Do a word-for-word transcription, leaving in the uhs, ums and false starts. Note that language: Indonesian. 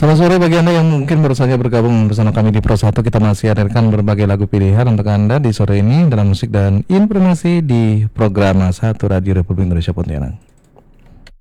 Selamat sore bagi Anda yang mungkin baru saja bergabung bersama kami di Pro satu. Kita masih hadirkan berbagai lagu pilihan untuk Anda di sore ini dalam musik dan informasi di program satu Radio Republik Indonesia Pontianak.